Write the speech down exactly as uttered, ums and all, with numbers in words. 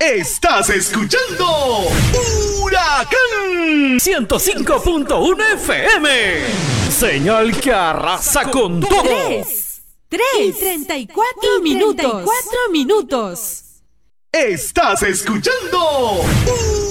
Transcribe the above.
Estás escuchando Huracán ciento cinco punto uno F M. Señal que arrasa con todo. Tres, tres y treinta y cuatro minutos. Treinta y cuatro minutos. Estás escuchando